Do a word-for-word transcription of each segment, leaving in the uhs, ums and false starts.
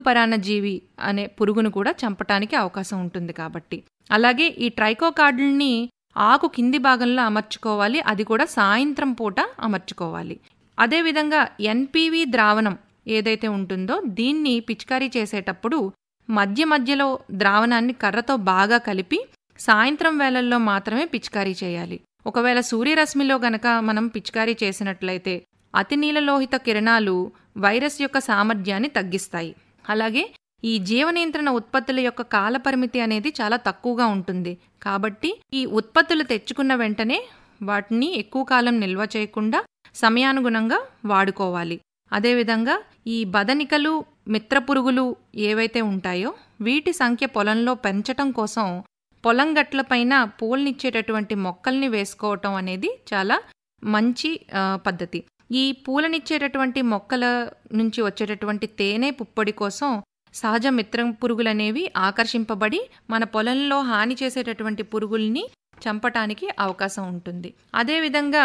పరాన్నజీవి అనే పురుగును కూడా చంపటానికి అవకాశం ఉంటుంది కాబట్టి. అలాగే ఈ ట్రైకోకార్డుల్ని ఆకు కింది భాగంలో అమర్చుకోవాలి. అది కూడా సాయంత్రం పూట అమర్చుకోవాలి. అదేవిధంగా ఎన్పివి ద్రావణం ఏదైతే ఉంటుందో దీన్ని పిచికారీ చేసేటప్పుడు మధ్య మధ్యలో ద్రావణాన్ని కర్రతో బాగా కలిపి సాయంత్రం వేళల్లో మాత్రమే పిచికారీ చేయాలి. ఒకవేళ సూర్యరశ్మిలో గనక మనం పిచికారీ చేసినట్లయితే అతి నీలలోహిత కిరణాలు వైరస్ యొక్క సామర్థ్యాన్ని తగ్గిస్తాయి. అలాగే ఈ జీవ నియంత్రణ ఉత్పత్తుల యొక్క కాలపరిమితి అనేది చాలా తక్కువగా ఉంటుంది. కాబట్టి ఈ ఉత్పత్తులు తెచ్చుకున్న వెంటనే వాటిని ఎక్కువ కాలం నిల్వ చేయకుండా సమయానుగుణంగా వాడుకోవాలి. అదేవిధంగా ఈ బదనికలు, మిత్రపురుగులు ఏవైతే ఉంటాయో వీటి సంఖ్య పొలంలో పెంచటం కోసం పొలం గట్లపైన పూలనిచ్చేటటువంటి మొక్కల్ని వేసుకోవటం అనేది చాలా మంచి ఆ, పద్ధతి. ఈ పూలనిచ్చేటటువంటి మొక్కల నుంచి వచ్చేటటువంటి తేనె పుప్పొడి కోసం సహజ మిత్ర పురుగులనేవి ఆకర్షింపబడి మన పొలంలో హాని చేసేటటువంటి పురుగుల్ని చంపటానికి అవకాశం ఉంటుంది. అదేవిధంగా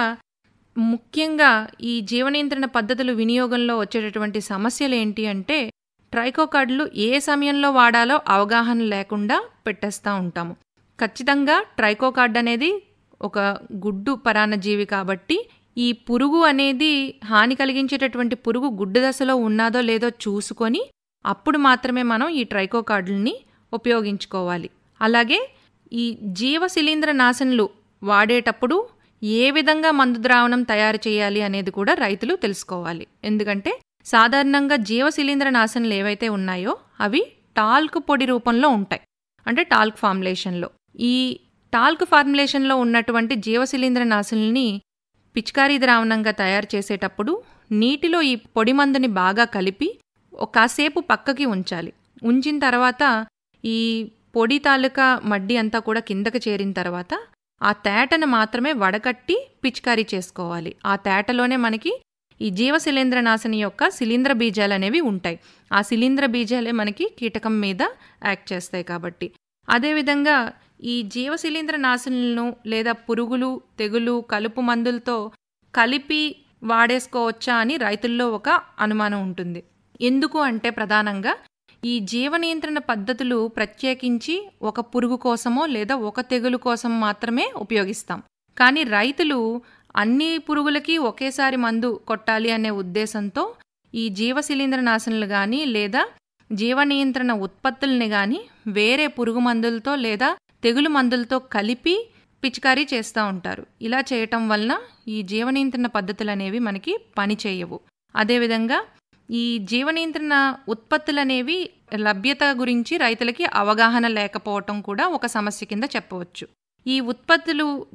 ముఖ్యంగా ఈ జీవ నియంత్రణ పద్ధతులు వినియోగంలో వచ్చేటటువంటి సమస్యలు ఏంటి అంటే ట్రైకోకార్డులు ఏ సమయంలో వాడాలో అవగాహన లేకుండా పెట్టేస్తూ ఉంటాము. ఖచ్చితంగా ట్రైకోకార్డ్ అనేది ఒక గుడ్డు పరాన్నజీవి కాబట్టి ఈ పురుగు అనేది హాని కలిగించేటటువంటి పురుగు గుడ్డు దశలో ఉన్నాదో లేదో చూసుకొని అప్పుడు మాత్రమే మనం ఈ ట్రైకోకార్డుల్ని ఉపయోగించుకోవాలి. అలాగే ఈ జీవ శిలీంద్ర నాశనలు వాడేటప్పుడు ఏ విధంగా మందు ద్రావణం తయారు చేయాలి అనేది కూడా రైతులు తెలుసుకోవాలి. ఎందుకంటే సాధారణంగా జీవ శిలీంద్ర నాశనలు ఏవైతే ఉన్నాయో అవి టాల్క్ పొడి రూపంలో ఉంటాయి. అంటే టాల్క్ ఫార్ములేషన్లో ఈ టాల్క్ ఫార్ములేషన్లో ఉన్నటువంటి జీవ శిలీంద్ర నాశనల్ని పిచికారీ ద్రావణంగా తయారు చేసేటప్పుడు నీటిలో ఈ పొడి మందుని బాగా కలిపి కాసేపు పక్కకి ఉంచాలి. ఉంచిన తర్వాత ఈ పొడి తాలూకా మడ్డి అంతా కూడా కిందకి చేరిన తర్వాత ఆ తేటను మాత్రమే వడకట్టి పిచికారీ చేసుకోవాలి. ఆ తేటలోనే మనకి ఈ జీవ శిలీంద్ర నాశని యొక్క శిలీంద్ర బీజాలు అనేవి ఉంటాయి. ఆ శిలీంద్ర బీజాలే మనకి కీటకం మీద యాక్ట్ చేస్తాయి కాబట్టి. అదేవిధంగా ఈ జీవ శిలీంద్ర నాశనులను లేదా పురుగులు, తెగులు, కలుపు మందులతో కలిపి వాడేసుకోవచ్చా అని రైతుల్లో ఒక అనుమానం ఉంటుంది. ఎందుకు అంటే ప్రధానంగా ఈ జీవ నియంత్రణ పద్ధతులు ప్రత్యేకించి ఒక పురుగు కోసమో లేదా ఒక తెగులు కోసం మాత్రమే ఉపయోగిస్తాం. కానీ రైతులు అన్ని పురుగులకి ఒకేసారి మందు కొట్టాలి అనే ఉద్దేశంతో ఈ జీవ శిలీంద్ర నాశనలు కానీ లేదా జీవ నియంత్రణ ఉత్పత్తుల్ని కానీ వేరే పురుగు మందులతో లేదా తెగులు మందులతో కలిపి పిచికారీ చేస్తూ ఉంటారు. ఇలా చేయటం వలన ఈ జీవ నియంత్రణ పద్ధతులు అనేవి మనకి పని చేయవు. అదేవిధంగా ఈ జీవ నియంత్రణ ఉత్పత్తులు అనేవి లభ్యత గురించి రైతులకి అవగాహన లేకపోవటం కూడా ఒక సమస్య కింద చెప్పవచ్చు. ఈ ఉత్పత్తులు